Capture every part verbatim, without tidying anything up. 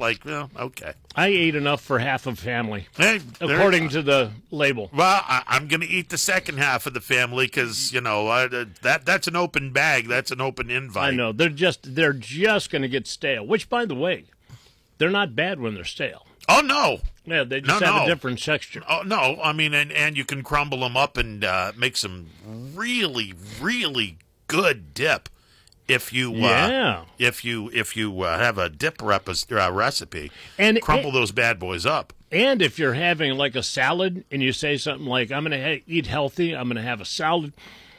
like, well, okay. I ate enough for half a family, Hey, there- according to the label. Well, I, I'm going to eat the second half of the family because, you know, uh, that that's an open bag. That's an open invite. I know. They're just they're just going to get stale, which, by the way, they're not bad when they're stale. Oh, no. Yeah, they just No, have no. a different texture. Oh, no. I mean, and, and you can crumble them up and uh, make some really, really good dip if you uh, Yeah. if you if you uh, have a dip rep- uh, recipe. And crumble it- those bad boys up. And if you're having like a salad and you say something like, I'm going to ha- eat healthy, I'm going to have a salad,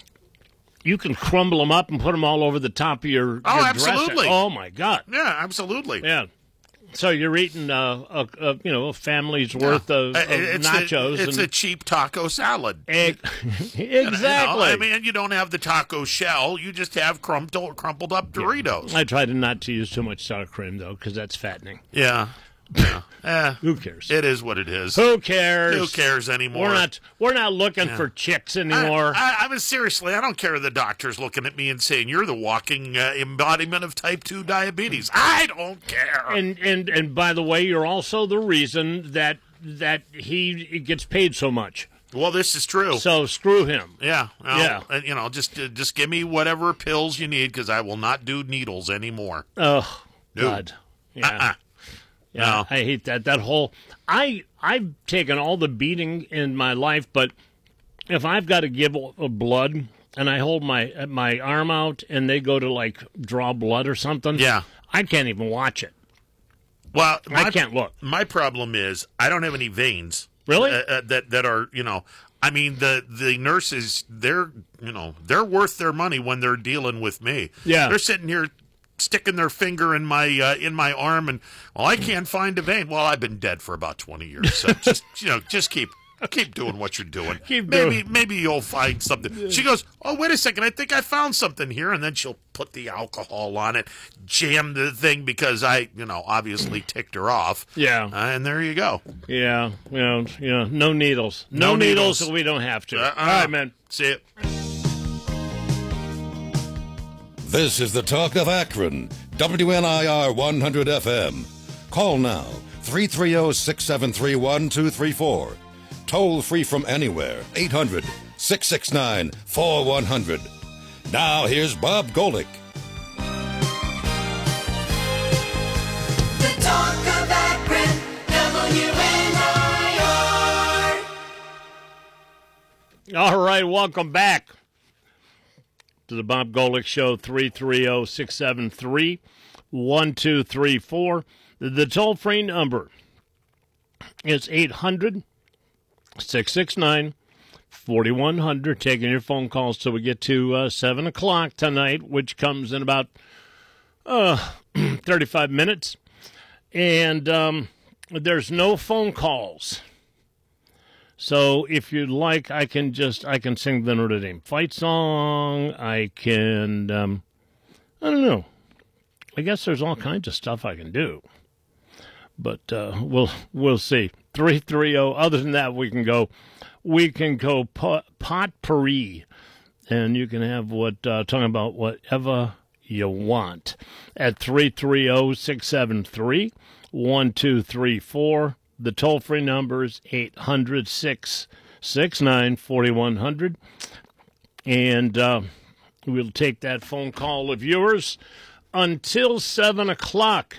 you can crumble them up and put them all over the top of your, Oh, your absolutely. dressing. Oh, my God. Yeah, absolutely. Yeah. So you're eating, uh, a, a, you know, a family's worth of, Uh, of it's nachos. A, it's and a cheap taco salad. egg. You know, Exactly. I mean, you don't have the taco shell. You just have crumpled, crumpled up Doritos. I try to not to use too much sour cream, though, because that's fattening. Yeah. yeah. Eh, Who cares? it is what it is. Who cares? Who cares anymore? We're not. We're not looking for chicks anymore. I, I, I mean, seriously, I don't care if the doctor's looking at me and saying, you're the walking uh, embodiment of type two diabetes. I don't care. and and and by the way, you're also the reason that that he gets paid so much. Well, this is true. So screw him. yeah. Well, Yeah. uh, you know, just uh, just give me whatever pills you need because I will not do needles anymore. Oh No. God. Yeah. Uh-uh. Yeah, No. I hate that. That whole I I've taken all the beating in my life, but if I've got to give a blood and I hold my my arm out and they go to like draw blood or something, Yeah. I can't even watch it. Well, I my- can't look. My problem is I don't have any veins. Really? Uh, uh, that that are you know. I mean the the nurses they're you know they're worth their money when they're dealing with me. Yeah. They're sitting here sticking their finger in my uh, in my arm and well I can't find a vein. Well, I've been dead for about twenty years. So just you know just keep. Keep doing what you're doing. Keep maybe doing- maybe you'll find something. She goes, "Oh, wait a second. I think I found something here." And then she'll put the alcohol on it, jam the thing because I, you know, obviously ticked her off. Yeah. Uh, and there you go. Yeah, you know, you know, no needles. No, No needles, needles. so we don't have to. Uh-uh. All right, man. See it. This is the Talk of Akron, W N I R one hundred F M. Call now, three three zero, six seven three, one two three four. Toll free from anywhere, eight hundred, six six nine, four one zero zero. Now here's Bob Golick. The Talk of Akron, W N I R. All right, welcome back to the Bob Golick Show, three three zero, six seven three, one two three four. The toll-free number is eight hundred, six six nine, four one zero zero. Taking your phone calls till we get to uh, seven o'clock tonight, which comes in about uh, thirty-five minutes. And um, there's no phone calls. So if you'd like, I can just, I can sing the Notre Dame fight song. I can, um, I don't know. I guess there's all kinds of stuff I can do. But uh, we'll we'll see. three three zero. Other than that, we can go, we can go pot, potpourri. And you can have what, uh, talking about whatever you want at three three zero, six seven three, one two three four. The toll-free number is eight hundred, six six nine, four one zero zero. And uh, we'll take that phone call of yours until seven o'clock.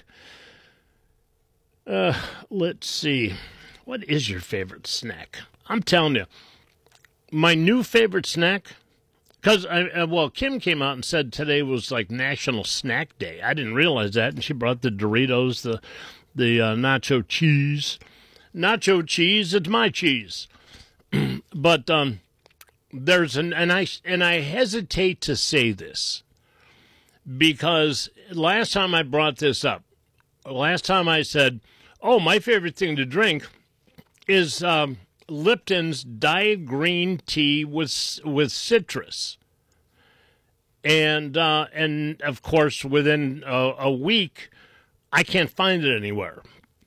Uh, let's see. What is your favorite snack? I'm telling you, my new favorite snack, because, I, uh, well, Kim came out and said today was like National Snack Day. I didn't realize that, and she brought the Doritos, the the uh, nacho cheese. Nacho cheese, it's my cheese. But um, there's an, and I, and I hesitate to say this, because last time I brought this up, last time I said, oh, my favorite thing to drink is um, Lipton's Diet Green Tea with with citrus. And, uh, and of course, within a, a week, I can't find it anywhere.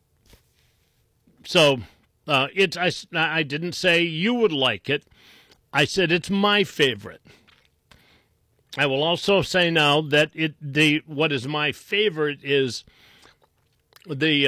So uh, it's I, I didn't say you would like it. I said it's my favorite. I will also say now that it the what is my favorite is the